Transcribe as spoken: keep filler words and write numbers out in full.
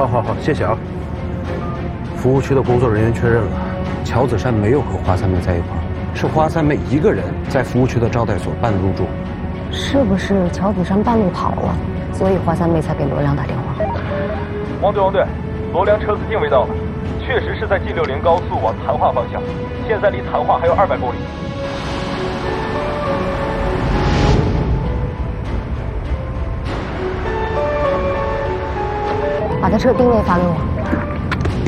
好，好，好，谢谢啊。服务区的工作人员确认了，乔子珊没有和花三妹在一块儿，是花三妹一个人在服务区的招待所半路入住。 是不是乔子珊半路跑了，所以花三妹才给罗良打电话？ 王队，王队，罗良车子定位到了，确实是在 G 六零高速往谈话方向，现在离谈话还有二百公里。 把他车定位发给我。